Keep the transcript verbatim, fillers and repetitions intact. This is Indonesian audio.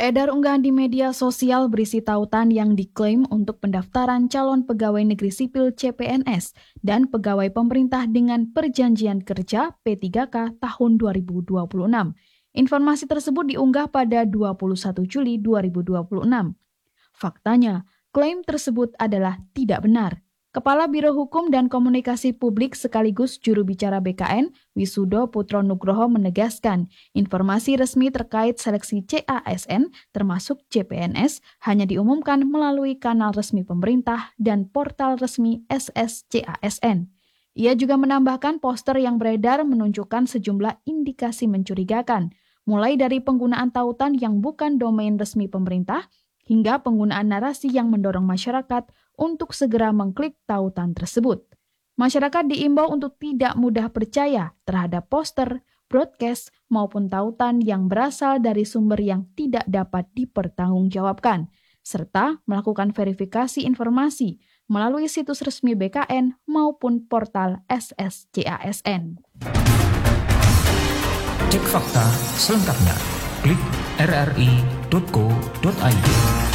Beredar unggahan di media sosial berisi tautan yang diklaim untuk pendaftaran calon pegawai negeri sipil C P N S dan pegawai pemerintah dengan perjanjian kerja P tiga K tahun dua ribu dua puluh enam. Informasi tersebut diunggah pada dua puluh satu Juli dua ribu dua puluh enam. Faktanya, klaim tersebut adalah tidak benar. Kepala Biro Hukum dan Komunikasi Publik sekaligus juru bicara B K N, Wisudo Putro Nugroho menegaskan, informasi resmi terkait seleksi C A S N termasuk C P N S hanya diumumkan melalui kanal resmi pemerintah dan portal resmi S S C A S N. Ia juga menambahkan poster yang beredar menunjukkan sejumlah indikasi mencurigakan, mulai dari penggunaan tautan yang bukan domain resmi pemerintah, hingga penggunaan narasi yang mendorong masyarakat untuk segera mengklik tautan tersebut. Masyarakat diimbau untuk tidak mudah percaya terhadap poster, broadcast, maupun tautan yang berasal dari sumber yang tidak dapat dipertanggungjawabkan, serta melakukan verifikasi informasi melalui situs resmi B K N maupun portal S S C A S N. Cek fakta selengkapnya. Klik r r i titik co titik i d.